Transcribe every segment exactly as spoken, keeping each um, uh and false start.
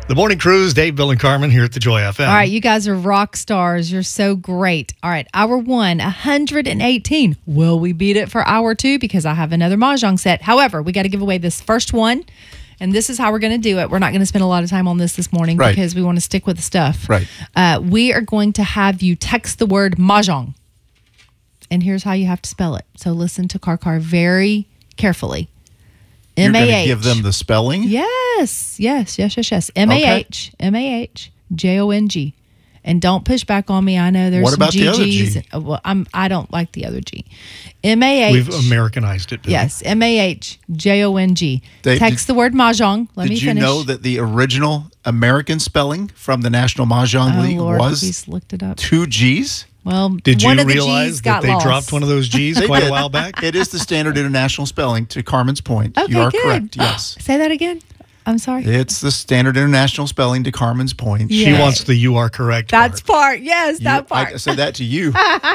The Morning Cruise, Dave, Bill, and Carmen here at the Joy F M. All right, you guys are rock stars. You're so great. All right, hour one, one hundred eighteen. Will we beat it for hour two? Because I have another Mahjong set. However, we got to give away this first one, and this is how we're going to do it. We're not going to spend a lot of time on this this morning Right. because we want to stick with the stuff. Right. Uh, we are going to have you text the word Mahjong, and here's how you have to spell it. So listen to Karkar very carefully. You're M A H. going to give them the spelling? Yes, yes, yes, yes, yes. M A H, M A H, J O N G. And don't push back on me. I know there's What some about the other G Gs. G? Well, I'm, I don't like the other G. M A H. We've Americanized it. Bill. Yes, M A H, J O N G. They- Text did- the word Mahjong. Let Did me you finish. know that the original American spelling from the National Mahjong Oh, League Lord, was please looked it up. two G's? Well, Did you one of the G's realize got that they lost. dropped one of those G's They quite did. a while back? It is the standard international spelling, to Carmen's point. Okay, you are good. correct, yes. Say that again. I'm sorry. It's the standard international spelling, to Carmen's point. She Yeah. wants the "you are correct" That's part. part. Yes, You- that part. I said that to you.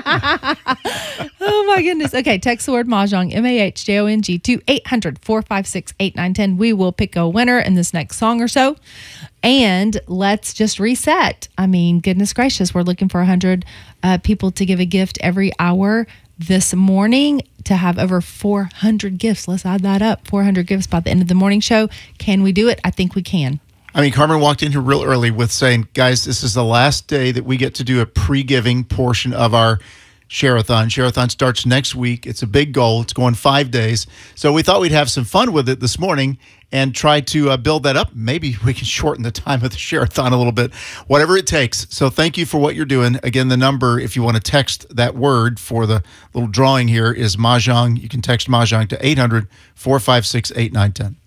Oh, my goodness. Okay, text the word Mahjong, M A H J O N G, to eight hundred, four five six, eight nine one zero. We will pick a winner in this next song or so. And let's just reset. I mean, goodness gracious, we're looking for one hundred uh, people to give a gift every hour this morning to have over four hundred gifts. Let's add that up. four hundred gifts by the end of the morning show. Can we do it? I think we can. I mean, Carmen walked in here real early with saying, guys, this is the last day that we get to do a pre-giving portion of our Share-a-thon. Share-a-thon starts next week. It's a big goal. It's going five days. So we thought we'd have some fun with it this morning and try to uh, build that up. Maybe we can shorten the time of the Share-a-thon a little bit, whatever it takes. So thank you for what you're doing. Again, the number, if you want to text that word for the little drawing here, is Mahjong. You can text Mahjong to eight hundred, four five six, eight nine one zero.